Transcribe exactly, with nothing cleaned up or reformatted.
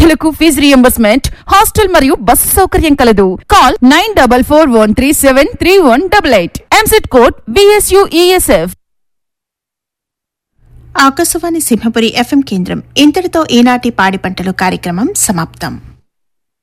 విద్యార్థులకు fee reimbursement, hostel మరియు bus సౌకర్యం కలదు. Call nine double four one three seven three one double eight. EAMCET code VSUESF. Akashvani Simhapuri FM కేంద్రం. ఇంతటితో ఈనాటి పాడి పంటలు కార్యక్రమం సమాప్తం.